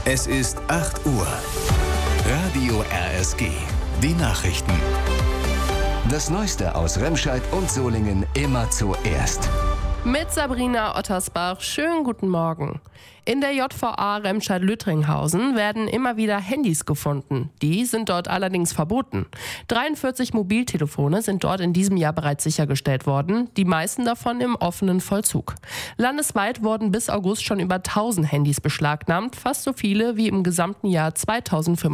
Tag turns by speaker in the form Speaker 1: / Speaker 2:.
Speaker 1: Es ist 8 Uhr. Radio RSG. Die Nachrichten. Das Neueste aus Remscheid und Solingen immer zuerst.
Speaker 2: Mit Sabrina Ottersbach, schönen guten Morgen. In der JVA Remscheid-Lüttringhausen werden immer wieder Handys gefunden. Die sind dort allerdings verboten. 43 Mobiltelefone sind dort in diesem Jahr bereits sichergestellt worden, die meisten davon im offenen Vollzug. Landesweit wurden bis August schon über 1000 Handys beschlagnahmt, fast so viele wie im gesamten Jahr 2025.